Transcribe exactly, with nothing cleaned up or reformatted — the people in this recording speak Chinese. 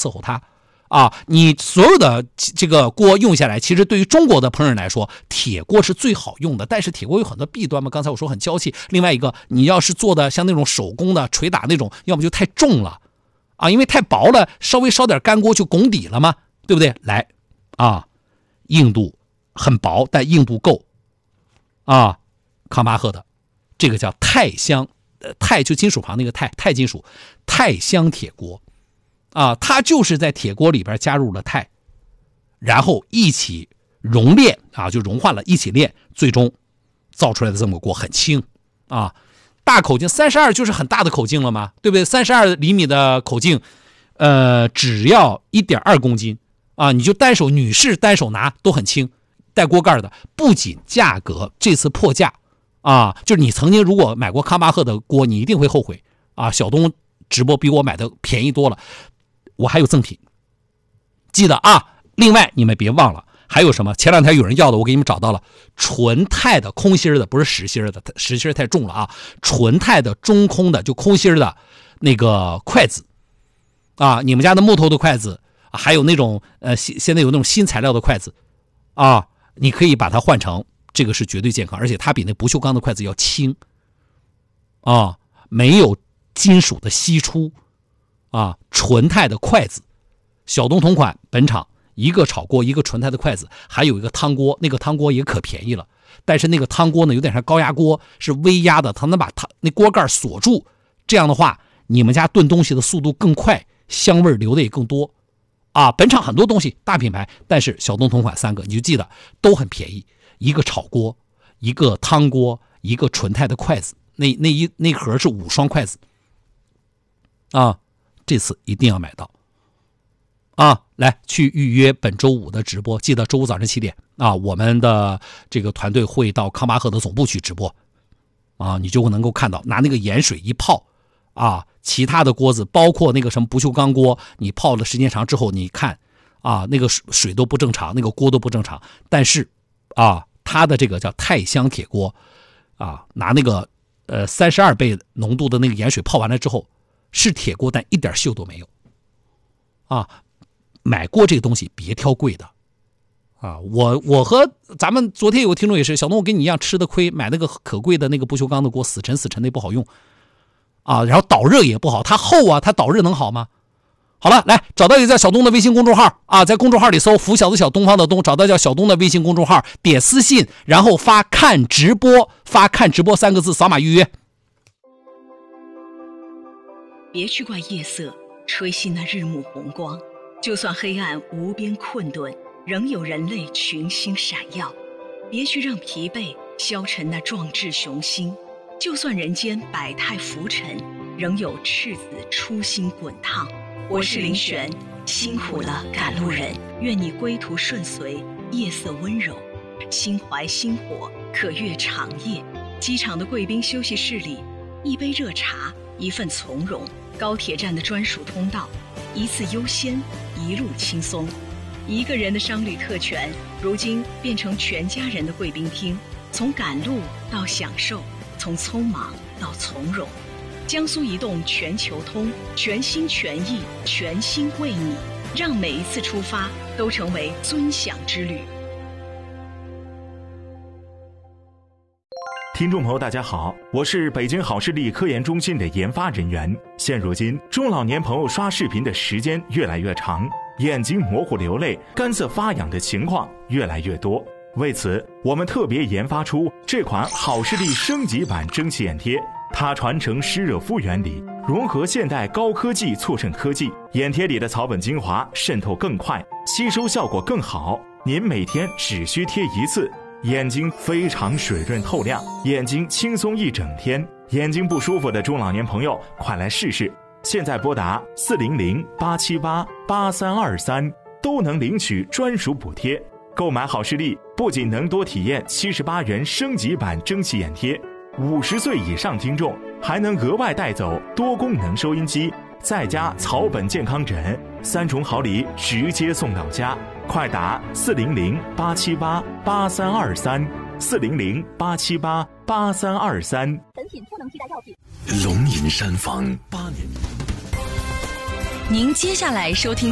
伺候它。啊，你所有的这个锅用下来，其实对于中国的烹饪来说，铁锅是最好用的。但是铁锅有很多弊端嘛，刚才我说很娇气。另外一个，你要是做的像那种手工的捶打那种，要么就太重了，啊，因为太薄了，稍微烧点干锅就拱底了嘛，对不对？来，啊，硬度很薄，但硬度够，啊，康巴赫的这个叫钛镶，呃，钛就金属旁那个钛，钛金属，钛镶铁锅。啊，它就是在铁锅里边加入了钛，然后一起熔炼啊，就融化了，一起炼，最终造出来的这么个锅很轻啊，大口径三十二就是很大的口径了嘛，对不对？三十二厘米的口径，呃，只要 一点二公斤啊，你就单手女士单手拿都很轻，带锅盖的。不仅价格这次破价啊，就是你曾经如果买过康巴赫的锅，你一定会后悔啊。小东直播比我买的便宜多了。我还有赠品，记得啊！另外你们别忘了，还有什么？前两天有人要的，我给你们找到了，纯钛的空心的，不是实心的，实心太重了啊！纯钛的中空的，就空心的那个筷子啊，你们家的木头的筷子，还有那种呃现现在有那种新材料的筷子啊，你可以把它换成这个是绝对健康，而且它比那不锈钢的筷子要轻啊，没有金属的析出。啊，纯钛的筷子，小东同款，本场一个炒锅，一个纯钛的筷子，还有一个汤锅，那个汤锅也可便宜了。但是那个汤锅呢，有点像高压锅，是微压的，它能把它那锅盖锁住。这样的话，你们家炖东西的速度更快，香味留的也更多。啊，本场很多东西大品牌，但是小东同款三个，你就记得都很便宜。一个炒锅，一个汤锅，一个纯钛的筷子，那那一那盒是五双筷子。啊。这次一定要买到啊！来去预约本周五的直播，记得周五早上七点啊，我们的这个团队会到康巴赫的总部去直播啊，你就能够看到拿那个盐水一泡啊，其他的锅子包括那个什么不锈钢锅，你泡了时间长之后，你看啊，那个水都不正常，那个锅都不正常，但是啊，它的这个叫钛镶铁锅啊，拿那个呃三十二倍浓度的那个盐水泡完了之后。是铁锅，但一点锈都没有啊！买锅这个东西别挑贵的啊！我我和咱们昨天有个听众也是，小东我跟你一样吃的亏，买那个可贵的那个不锈钢的锅，死沉死沉的不好用啊，然后导热也不好，它厚啊，它导热能好吗？好了，来找到一个叫小东的微信公众号啊，在公众号里搜福小的小东方的东，找到叫小东的微信公众号，点私信，然后发看直播，发看直播三个字，扫码预约。 别去怪夜色吹熄那日暮红光，就算黑暗无边困顿，仍有人类群星闪耀。别去让疲惫消沉那壮志雄心，就算人间百态浮沉，仍有赤子初心滚烫。我是林璇，辛苦了赶路人，愿你归途顺遂，夜色温柔，心怀星火，可越长夜。机场的贵宾休息室里，一杯热茶，一份从容。高铁站的专属通道，一次优先，一路轻松。一个人的商旅特权，如今变成全家人的贵宾厅。从赶路到享受，从匆忙到从容。江苏移动全球通，全心全意，全心为你，让每一次出发都成为尊享之旅。 听众朋友大家好，我是北京好视力科研中心的研发人员。现如今中老年朋友刷视频的时间越来越长，眼睛模糊流泪、干涩发痒的情况越来越多。为此我们特别研发出这款好视力升级版蒸汽眼贴，它传承湿热敷原理，融合现代高科技促渗科技，眼贴里的草本精华渗透更快，吸收效果更好。您每天只需贴一次，眼睛非常水润透亮，眼睛轻松一整天。眼睛不舒服的中老年朋友快来试试，现在拨打四零零八七八八三二三都能领取专属补贴。购买好视力不仅能多体验七十八元升级版蒸汽眼贴，五十岁以上听众还能额外带走多功能收音机，再加草本健康枕，三重好礼直接送到家。快打四零零八七八八三二三，四零零八七八八三二三。 本品不能替代药品。 龙吟山房八年。 您接下来收听